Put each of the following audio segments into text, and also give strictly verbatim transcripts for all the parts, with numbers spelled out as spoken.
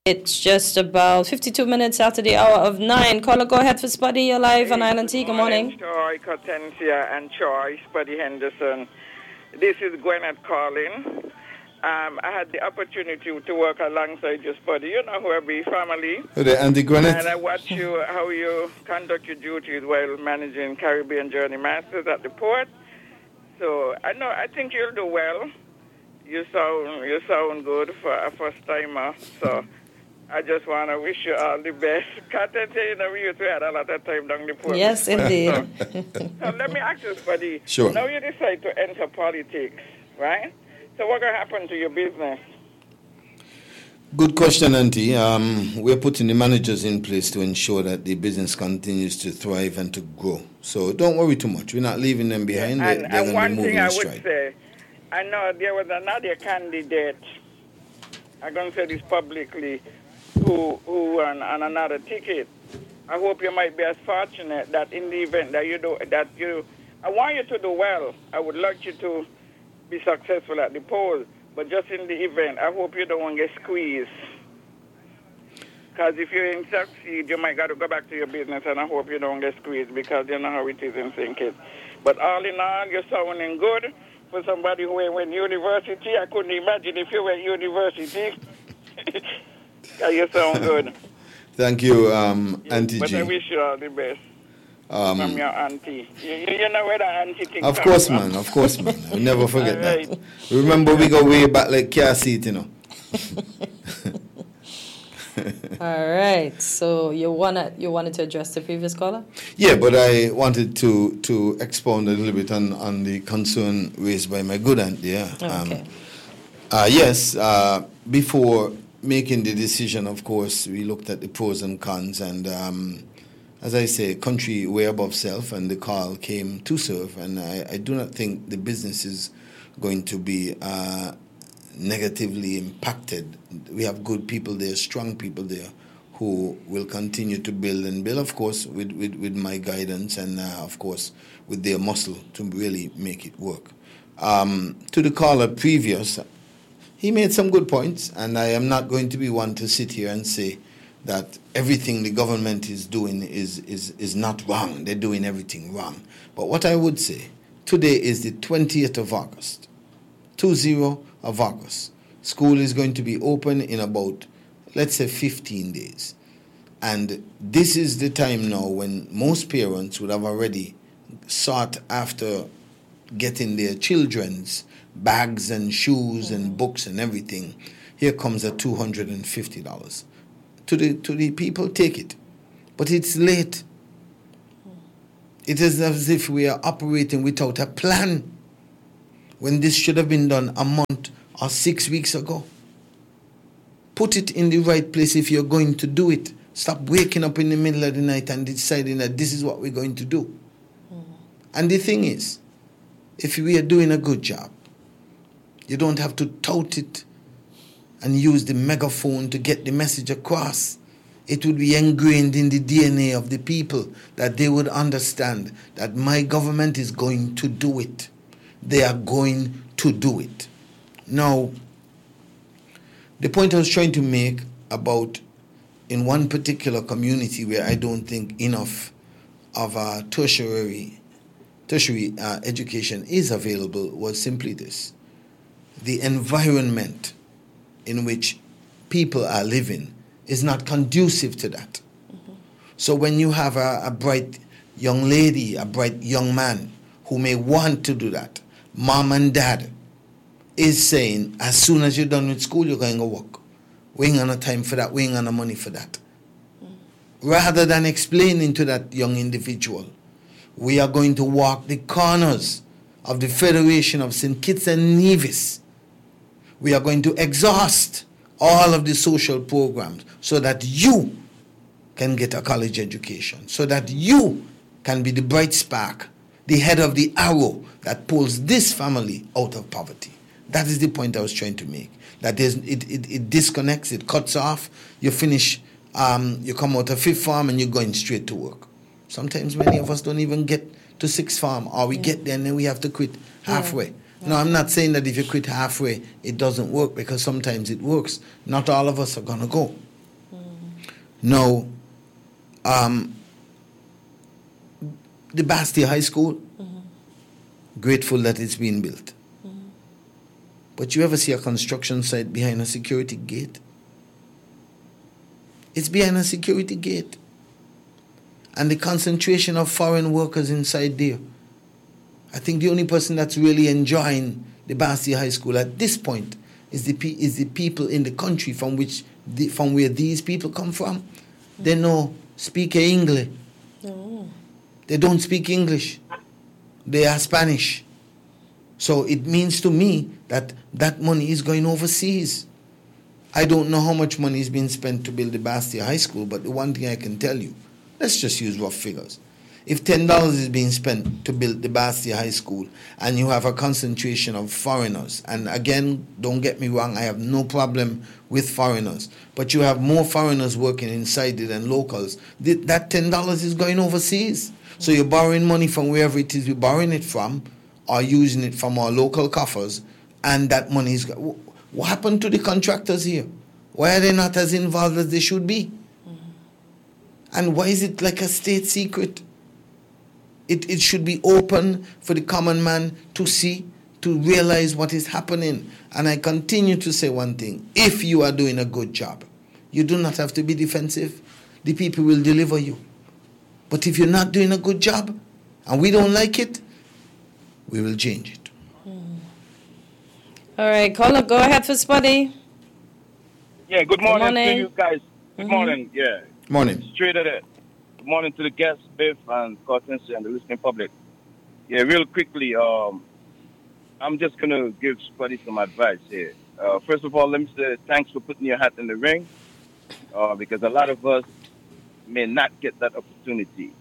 It's just about fifty-two minutes after the hour of nine. Caller, go ahead for Spuddy. You're live on Island Tea. Good morning. Troy Cortencia and Troy Spuddy Henderson. This is Gwyneth calling. Um, I had the opportunity to work alongside your Spuddy. You know who I be, family. Hey, Auntie Gwyneth. And I watch you, how you conduct your duties while managing Caribbean Journey Masters at the port. So I know, I think you'll do well. You sound, you sound good for a first timer. So I just want to wish you all the best. Can't I tell you, know, we used to have a lot of time down the port. Yes, indeed. So, so let me ask you, Spuddy. Sure. Now you decide to enter politics, right? So what going to happen to your business? Good question, Auntie. Um, we're putting the managers in place to ensure that the business continues to thrive and to grow. So don't worry too much. We're not leaving them behind. And, they're they're and going to one be moving thing I in would stride. say, I know there was another candidate, I'm going to say this publicly, who who won on another ticket. I hope you might be as fortunate that in the event that you do, that you, I want you to do well. I would like you to be successful at the poll. But just in the event, I hope you don't want to get squeezed. Because if you ain't succeed, you might got to go back to your business, and I hope you don't get squeezed because you know how it is in Saint Kitts. But all in all, you're sounding good for somebody who went university. I couldn't imagine if you went university. You sound good. Thank you, um, Auntie But G. I wish you all the best. Um, From your auntie. You, you know where the auntie thing Of comes course, from. man. Of course, man. We'll never forget All that. right. Remember, we go way back like car seat, you know. All right. So you wanna you wanted to address the previous caller? Yeah, but I wanted to to expound a little bit on, on the concern raised by my good aunt there. Okay. Um, uh, yes, uh, before making the decision, of course, we looked at the pros and cons, and um, as I say, country way above self, and the call came to serve, and I, I do not think the business is going to be uh, negatively impacted. We have good people there, strong people there, who will continue to build and build, of course, with, with, with my guidance and, uh, of course, with their muscle to really make it work. Um, to the caller previous, he made some good points, and I am not going to be one to sit here and say that everything the government is doing is, is, is not wrong. They're doing everything wrong. But what I would say, today is the twentieth of August, two zero of August. School is going to be open in about, let's say, fifteen days. And this is the time now when most parents would have already sought after getting their children's bags and shoes and books and everything. Here comes a two hundred fifty dollars. To the, to the people, take it. But it's late. It is as if we are operating without a plan, when this should have been done a month or six weeks ago. Put it in the right place if you're going to do it. Stop waking up in the middle of the night and deciding that this is what we're going to do. Mm. And the thing is, if we are doing a good job, you don't have to tout it and use the megaphone to get the message across. It would be ingrained in the D N A of the people that they would understand that my government is going to do it. They are going to do it. Now, the point I was trying to make about in one particular community where I don't think enough of a tertiary, tertiary uh, education is available was simply this. The environment in which people are living is not conducive to that. Mm-hmm. So when you have a, a bright young lady, a bright young man who may want to do that, mom and dad is saying, as soon as you're done with school, you're going to work. We ain't got no time for that. We ain't got no money for that. Mm. Rather than explaining to that young individual, we are going to walk the corners of the Federation of Saint Kitts and Nevis. We are going to exhaust all of the social programs so that you can get a college education, so that you can be the bright spark, the head of the arrow that pulls this family out of poverty. That is the point I was trying to make. That there's, it, it, it disconnects, it cuts off, you finish, um, you come out of fifth form and you're going straight to work. Sometimes many of us don't even get to sixth form, or we yeah. get there and then we have to quit halfway. Yeah. Yeah. No, I'm not saying that if you quit halfway, it doesn't work, because sometimes it works. Not all of us are going to go. Now, um, the Bastia High School, mm-hmm. grateful that it's being built. Mm-hmm. But you ever see a construction site behind a security gate? It's behind a security gate. And the concentration of foreign workers inside there. I think the only person that's really enjoying the Bastia High School at this point is the is the people in the country from which the, from where these people come from. They know speak English. Oh. They don't speak English. They are Spanish. So it means to me that that money is going overseas. I don't know how much money is being spent to build the Bastia High School, but the one thing I can tell you, let's just use rough figures. If ten dollars is being spent to build the Bastia High School and you have a concentration of foreigners, and again, don't get me wrong, I have no problem with foreigners, but you have more foreigners working inside it than locals, that ten dollars is going overseas. So you're borrowing money from wherever it is you're borrowing it from, or using it from our local coffers, and that money is... What happened to the contractors here? Why are they not as involved as they should be? Mm-hmm. And why is it like a state secret? It, it should be open for the common man to see, to realize what is happening. And I continue to say one thing. If you are doing a good job, you do not have to be defensive. The people will deliver you. But if you're not doing a good job, and we don't like it, we will change it. Hmm. All right, caller, go ahead for Spuddy. Yeah, good morning, good morning to you guys. Good mm-hmm. morning, yeah. Morning. Straight at it. Good morning to the guests, Biff and Cortensia and the listening public. Yeah, real quickly, um, I'm just going to give Spuddy some advice here. Uh, first of all, let me say thanks for putting your hat in the ring, uh, because a lot of us may not get that opportunity.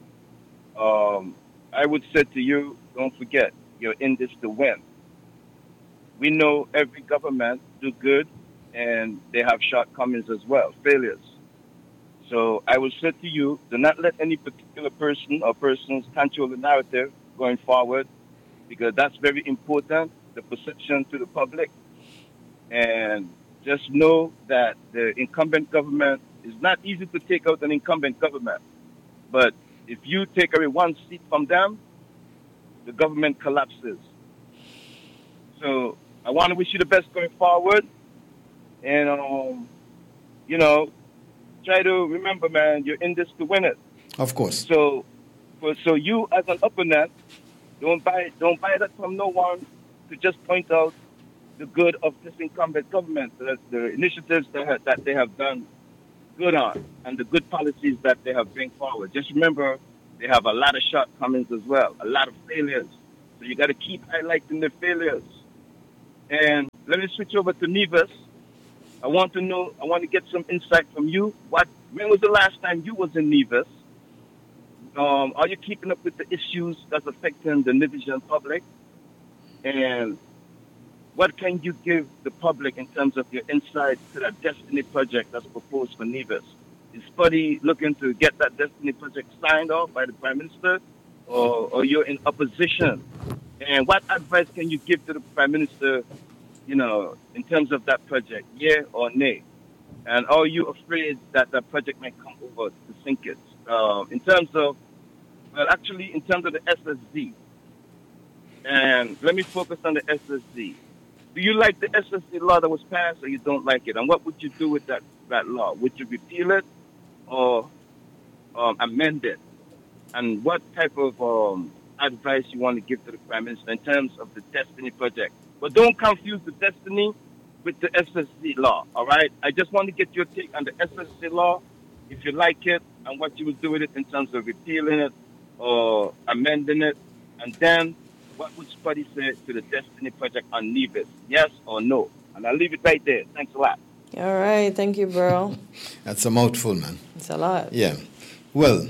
Um, I would say to you, don't forget, you're in this to win. We know every government do good, and they have shortcomings as well, failures. So I will say to you, do not let any particular person or persons control the narrative going forward, because that's very important, the perception to the public. And just know that the incumbent government is not easy to take out an incumbent government. But if you take away one seat from them, the government collapses. So I want to wish you the best going forward. And, um, you know, try to remember, man, you're in this to win it. Of course. So, for, so you as an opponent, don't buy, don't buy that from no one to just point out the good of this incumbent government, the, the initiatives that, have, that they have done good on, and the good policies that they have bring forward. Just remember, they have a lot of shortcomings as well, a lot of failures. So you got to keep highlighting the failures. And let me switch over to Nevis. I want to know, I want to get some insight from you. What, when was the last time you was in Nevis? Um, are you keeping up with the issues that's affecting the Nevisian public? And what can you give the public in terms of your insight to that Destiny project that's proposed for Nevis? Is Spuddy looking to get that Destiny project signed off by the Prime Minister, or, or you're in opposition? And what advice can you give to the Prime Minister, you know, in terms of that project, yeah or nay? And are you afraid that that project might come over to sink it? Uh, in terms of, well, actually, in terms of the S S D, and let me focus on the S S D. Do you like the S S D law that was passed, or you don't like it? And what would you do with that, that law? Would you repeal it or um, amend it? And what type of um, advice you want to give to the Prime Minister in terms of the Destiny project? But don't confuse the Destiny with the S S D law, all right? I just want to get your take on the S S D law, if you like it, and what you would do with it in terms of repealing it or amending it. And then what would Spuddy say to the Destiny project on Nevis? Yes or no? And I'll leave it right there. Thanks a lot. All right. Thank you, bro. That's a mouthful, man. It's a lot. Yeah. Well,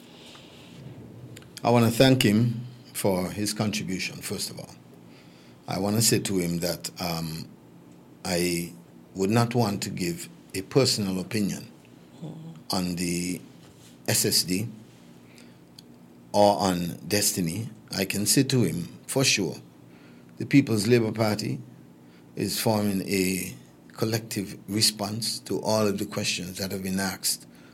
I want to thank him for his contribution, first of all. I want to say to him that um, I would not want to give a personal opinion mm-hmm. on the S S D or on Destiny. I can say to him, for sure, the People's Labour Party is forming a collective response to all of the questions that have been asked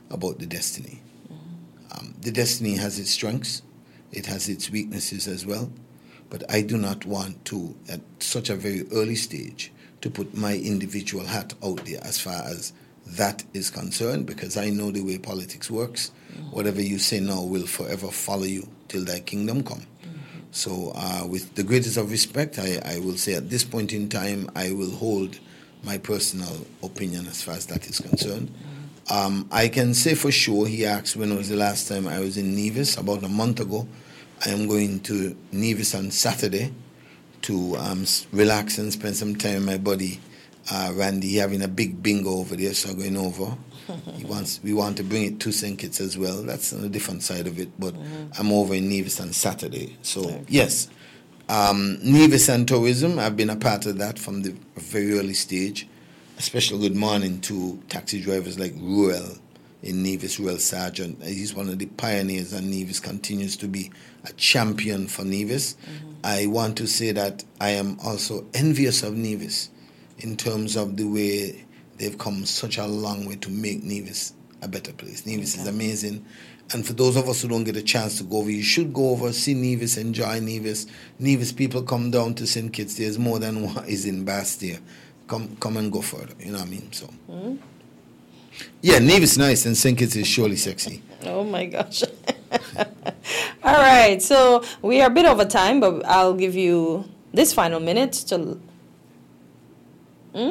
about the destiny. Um, the destiny has its strengths, it has its weaknesses as well, but I do not want to, at such a very early stage, to put my individual hat out there as far as that is concerned, because I know the way politics works. Mm-hmm. Whatever you say now will forever follow you till thy kingdom come. Mm-hmm. So uh, with the greatest of respect, I, I will say at this point in time, I will hold my personal opinion as far as that is concerned. Mm-hmm. Um, I can say for sure, he asked when was the last time I was in Nevis, about a month ago. I am going to Nevis on Saturday to um, relax and spend some time with my buddy, uh, Randy, having a big bingo over there, so I'm going over. He wants, we want to bring it to Saint Kitts as well. That's on a different side of it, but mm-hmm. I'm over in Nevis on Saturday. So, okay. yes, um, Nevis and tourism, I've been a part of that from the very early stage. A special good morning to taxi drivers like Ruel in Nevis, Ruel Sargent. He's one of the pioneers, and Nevis continues to be a champion for Nevis. Mm-hmm. I want to say that I am also envious of Nevis in terms of the way they've come such a long way to make Nevis a better place. Nevis okay. is amazing. And for those of us who don't get a chance to go over, you should go over, see Nevis, enjoy Nevis. Nevis people come down to Saint Kitts. There's more than what is in Bastia. Come come and go further, you know what I mean? So, mm-hmm. yeah, Nevis is nice and Saint Kitts is surely sexy. Oh my gosh. All right, so we are a bit over time, but I'll give you this final minute to... Hmm?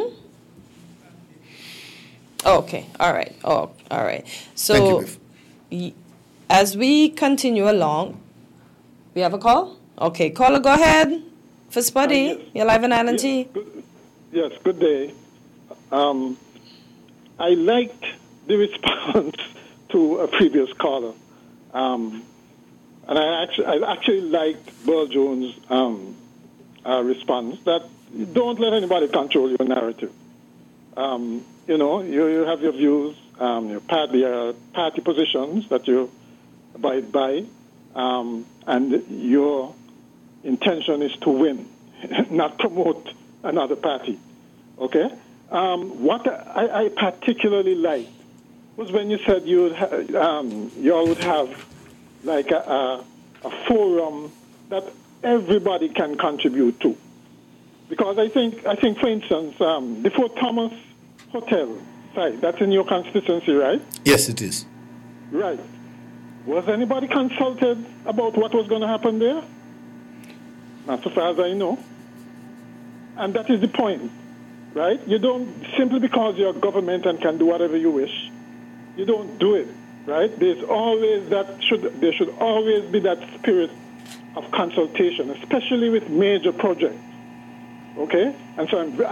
Oh, okay, all right. Oh, all right. So, Thank you, as we continue along, we have a call? Okay, caller, go ahead. For Spuddy, uh, yes. You're live on Island yes, T. Good, yes, good day. Um, I liked the response to a previous caller. Um, and I actually, I actually liked Burl Jones' um, uh, response that don't let anybody control your narrative. Um, you know, you, you have your views, um, your party, uh, party positions that you abide by, um, and your intention is to win, not promote another party. Okay? Um, what I, I particularly liked was when you said you would ha- um, you all would have like a, a, a forum that everybody can contribute to. Because I think, I think, for instance, um, the Fort Thomas Hotel site, that's in your constituency, right? Yes, it is. Right. Was anybody consulted about what was going to happen there? Not so far as I know. And that is the point, right? You don't, simply because you're government and can do whatever you wish, you don't do it, right? There's always that, should there should always be that spirit of consultation, especially with major projects, okay? And so I'm